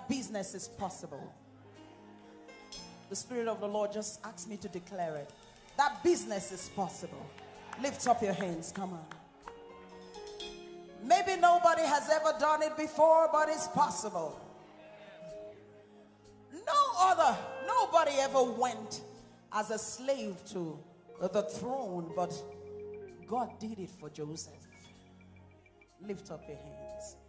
business is possible. The Spirit of the Lord just asked me to declare it. That business is possible. Lift up your hands. Come on. Maybe nobody has ever done it before, but it's possible. Nobody ever went as a slave to the throne, but God did it for Joseph. Lift up your hands.